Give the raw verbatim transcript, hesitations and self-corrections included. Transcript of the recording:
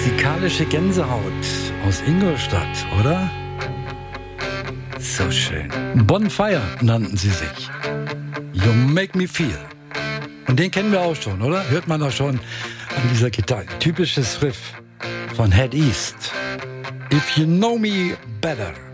Musikalische Gänsehaut aus Ingolstadt, oder? So schön. Bonfire nannten sie sich. You Make Me Feel. Und den kennen wir auch schon, oder? Hört man auch schon an dieser Gitarre. Typisches Riff von Head East. If You Know Me Better.